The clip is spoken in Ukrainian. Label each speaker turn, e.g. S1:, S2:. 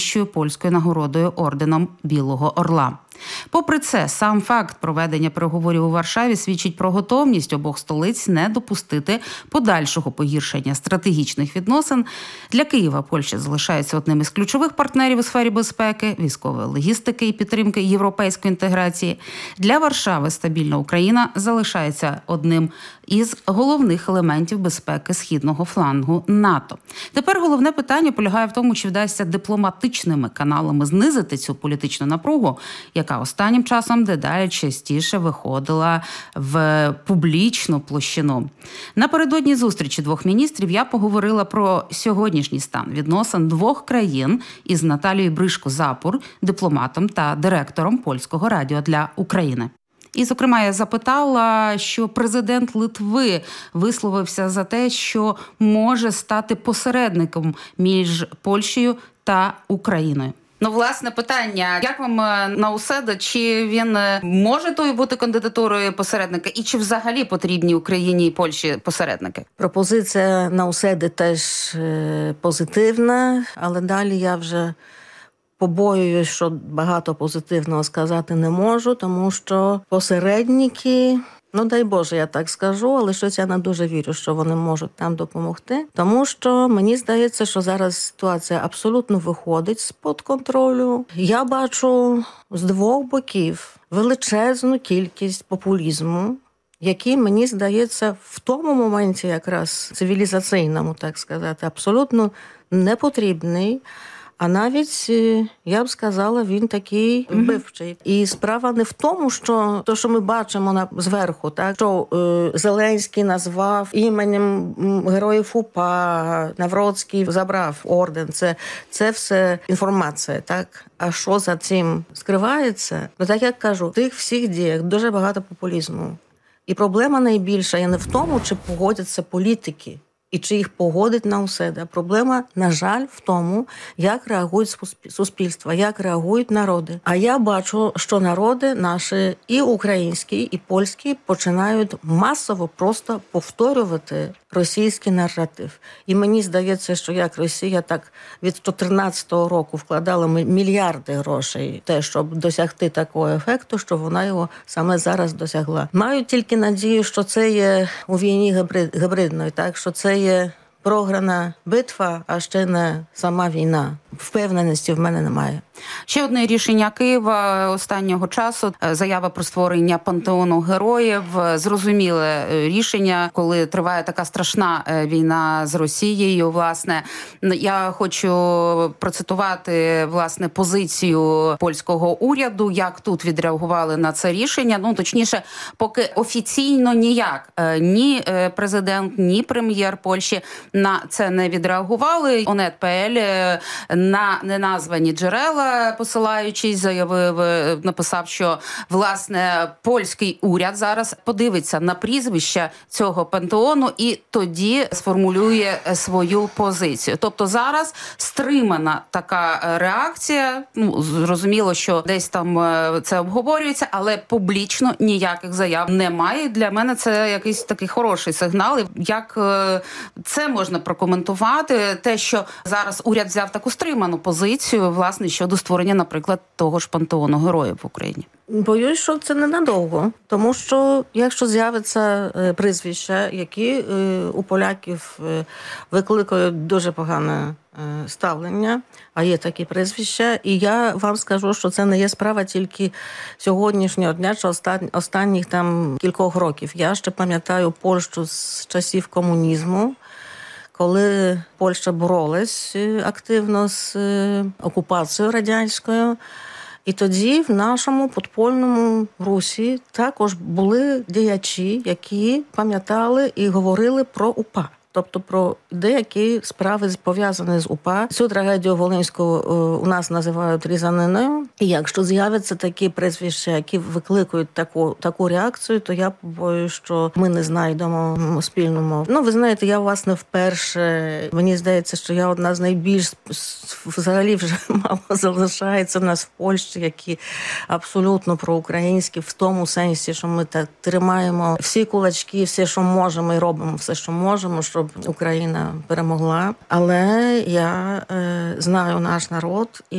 S1: найвищою польською нагородою орденом Білого Орла. Попри це, сам факт проведення переговорів у Варшаві свідчить про готовність обох столиць не допустити подальшого погіршення стратегічних відносин. Для Києва Польща залишається одним із ключових партнерів у сфері безпеки, військової логістики і підтримки європейської інтеграції. Для Варшави стабільна Україна залишається одним із головних елементів безпеки східного флангу НАТО. Тепер головне питання полягає в тому, чи вдасться дипломатичними каналами знизити цю політичну напругу, яка останнім часом дедалі частіше виходила в публічну площину. Напередодні зустрічі двох міністрів я поговорила про сьогоднішній стан відносин двох країн із Наталією Бришко-Запур, дипломатом та директором Польського радіо для України. І, зокрема, я запитала, що президент Литви висловився за те, що може стати посередником між Польщею та Україною. Власне, питання, як вам Науседа, чи він може тою бути кандидатурою посередника, і чи взагалі потрібні Україні і Польщі посередники?
S2: Пропозиція Науседи теж позитивна, але далі я вже побоююсь, що багато позитивного сказати не можу, тому що посередники, дай Боже, я так скажу, але щось я не дуже вірю, що вони можуть нам допомогти. Тому що мені здається, що зараз ситуація абсолютно виходить з-під контролю. Я бачу з двох боків величезну кількість популізму, який, мені здається, в тому моменті якраз цивілізаційному, так сказати, абсолютно непотрібний. А навіть, я б сказала, він такий вбивчий. І справа не в тому, що то, що ми бачимо зверху, так, що Зеленський назвав іменем героїв УПА, Навроцький забрав орден. Це все інформація, так? А що за цим скривається? Так як кажу, в тих всіх діях дуже багато популізму. І проблема найбільша є не в тому, чи погодяться політики, і чи їх погодить Науседа. Проблема, на жаль, в тому, як реагують суспільства, як реагують народи. А я бачу, що народи наші, і українські, і польські, починають масово просто повторювати російський наратив. І мені здається, що як Росія так від 2014 року вкладала мільярди грошей те, щоб досягти такого ефекту, що вона його саме зараз досягла. Маю тільки надію, що це є у війні гібридної, так, що це є програна битва, а ще не сама війна. Впевненості в мене немає.
S1: Ще одне рішення Києва останнього часу – заява про створення пантеону героїв. Зрозуміле рішення, коли триває така страшна війна з Росією. Власне, я хочу процитувати, власне, позицію польського уряду, як тут відреагували на це рішення. Точніше, поки офіційно ніяк. Ні президент, ні прем'єр Польщі на це не відреагували. Онет.пл на неназвані джерела, посилаючись, написав, що, власне, польський уряд зараз подивиться на прізвище цього пантеону і тоді сформулює свою позицію. Тобто зараз стримана така реакція. Зрозуміло, що десь там це обговорюється, але публічно ніяких заяв немає. Для мене це якийсь такий хороший сигнал. Як це можна прокоментувати? Те, що зараз уряд взяв таку стриману позицію, власне, щодо створення, наприклад, того ж пантеону героїв в Україні.
S2: Боюсь, що це ненадовго. Тому що, якщо з'явиться прізвища, які у поляків викликають дуже погане ставлення, а є такі прізвища, і я вам скажу, що це не є справа тільки сьогоднішнього дня, чи останніх там кількох років. Я ще пам'ятаю Польщу з часів комунізму, коли Польща боролась активно з окупацією радянською. І тоді в нашому подпольному русі також були діячі, які пам'ятали і говорили про УПА. Тобто про деякі справи пов'язані з УПА. Цю трагедію Волинську у нас називають різаниною. І якщо з'являться такі прізвища, які викликають таку реакцію, то я побоюсь, що ми не знайдемо спільну мову. Ви знаєте, я, власне, вперше, мені здається, що я одна з найбільш, взагалі вже мало залишається в нас в Польщі, які абсолютно проукраїнські, в тому сенсі, що ми так тримаємо всі кулачки, все, що можемо, і робимо все, що можемо, щоб Україна перемогла. Але я знаю наш народ,